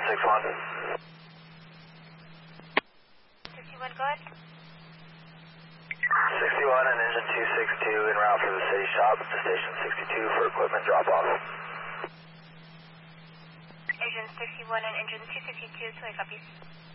61. 61, go ahead. 61 and engine 262 en route for the city shop to station 62 for equipment drop-off. Engine 61 and engine 262, 2 copies.